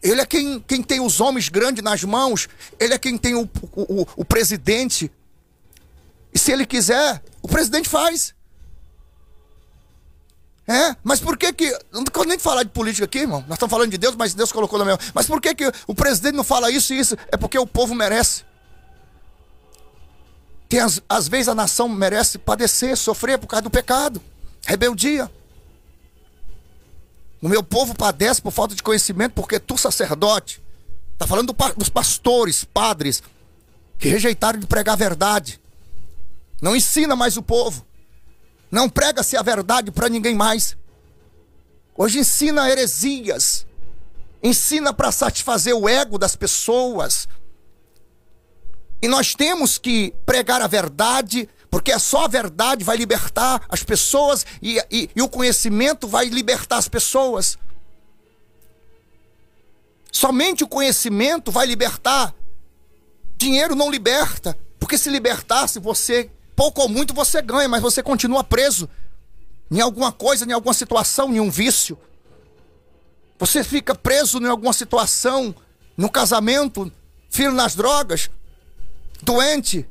Ele é quem tem os homens grandes nas mãos. Ele é quem tem o presidente. E se ele quiser, o presidente faz. Mas por que não quero nem falar de política aqui, irmão. Nós estamos falando de Deus, mas Deus colocou na minha... Mas por que o presidente não fala isso e isso? É porque o povo merece. Às vezes a nação merece padecer, sofrer por causa do pecado, rebeldia. O meu povo padece por falta de conhecimento, porque tu, sacerdote, está falando dos pastores, padres, que rejeitaram de pregar a verdade. Não ensina mais o povo. Não prega-se a verdade para ninguém mais. Hoje ensina heresias. Ensina para satisfazer o ego das pessoas. E nós temos que pregar a verdade, porque só a verdade vai libertar as pessoas e o conhecimento vai libertar as pessoas. Somente o conhecimento vai libertar. Dinheiro não liberta, porque se libertasse você... pouco ou muito você ganha, mas você continua preso em alguma coisa, em alguma situação, em um vício. Você fica preso em alguma situação, no casamento, filho nas drogas, doente.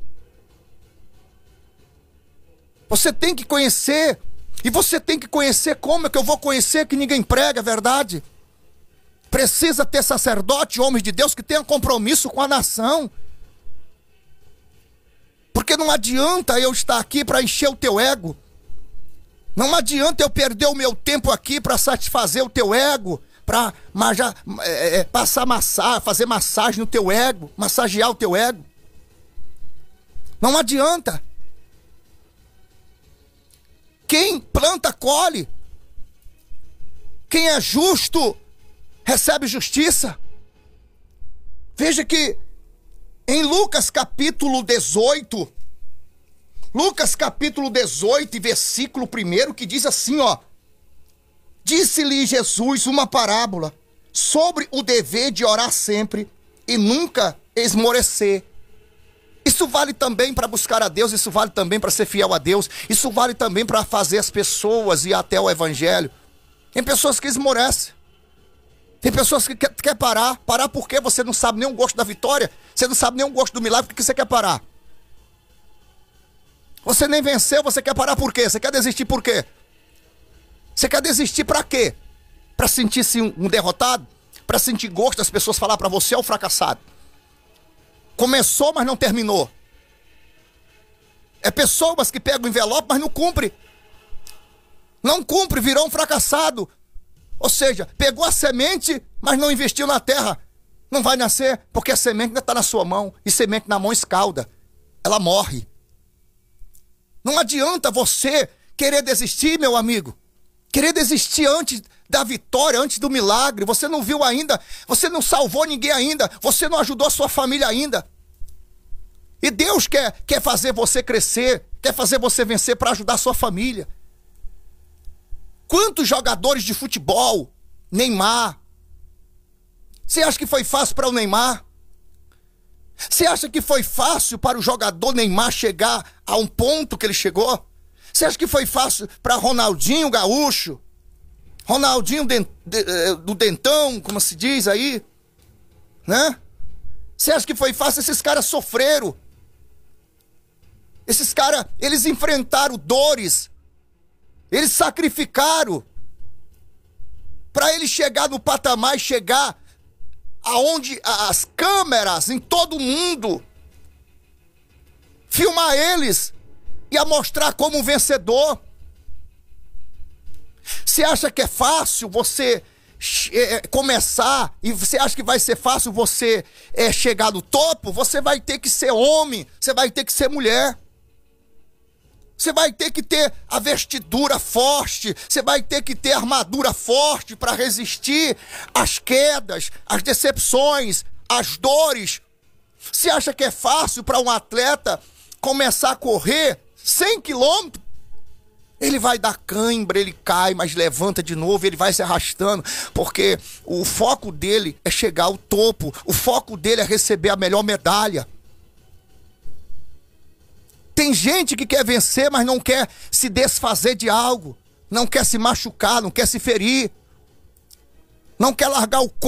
Você tem que conhecer, e você tem que conhecer. Como é que eu vou conhecer que ninguém prega a verdade? Precisa ter sacerdote, homens de Deus que tenham compromisso com a nação. Porque não adianta eu estar aqui para encher o teu ego. Não adianta eu perder o meu tempo aqui para satisfazer o teu ego, para fazer massagem no teu ego, massagear o teu ego. Não adianta. Quem planta, colhe. Quem é justo, recebe justiça. Veja que em Lucas capítulo 18, e versículo 1, que diz assim, ó: disse-lhe Jesus uma parábola sobre o dever de orar sempre e nunca esmorecer. Isso vale também para buscar a Deus, isso vale também para ser fiel a Deus, isso vale também para fazer as pessoas ir até o evangelho. Tem pessoas que esmorecem. Tem pessoas que quer parar. Parar porque você não sabe nem o gosto da vitória. Você não sabe nem o gosto do milagre. Por que você quer parar? Você nem venceu, você quer parar por quê? Você quer desistir por quê? Você quer desistir para quê? Para sentir-se um derrotado? Para sentir gosto das pessoas falar para você é um fracassado? Começou, mas não terminou. É pessoas que pegam o envelope, mas não cumpre. Não cumpre, virou um fracassado. Ou seja, pegou a semente, mas não investiu na terra. Não vai nascer, porque a semente ainda está na sua mão. E semente na mão escalda. Ela morre. Não adianta você querer desistir, meu amigo. Querer desistir antes da vitória, antes do milagre. Você não viu ainda. Você não salvou ninguém ainda. Você não ajudou a sua família ainda. E Deus quer fazer você crescer. Quer fazer você vencer para ajudar a sua família. Quantos jogadores de futebol, Neymar, você acha que foi fácil para o Neymar? Você acha que foi fácil para o jogador Neymar chegar a um ponto que ele chegou? Você acha que foi fácil para Ronaldinho Gaúcho? Ronaldinho do Dentão, como se diz aí? Né? Você acha que foi fácil? Esses caras sofreram. Esses caras, eles enfrentaram dores. Eles sacrificaram para ele chegar no patamar e chegar aonde as câmeras em todo o mundo filmar eles e a mostrar como um vencedor. Você acha que é fácil você começar e você acha que vai ser fácil você chegar no topo? Você vai ter que ser homem, você vai ter que ser mulher. Você vai ter que ter a vestidura forte, você vai ter que ter a armadura forte para resistir às quedas, às decepções, às dores. Você acha que é fácil para um atleta começar a correr 100 quilômetros? Ele vai dar cãibra, ele cai, mas levanta de novo, ele vai se arrastando, porque o foco dele é chegar ao topo, o foco dele é receber a melhor medalha. Tem gente que quer vencer, mas não quer se desfazer de algo. Não quer se machucar, não quer se ferir. Não quer largar o corpo.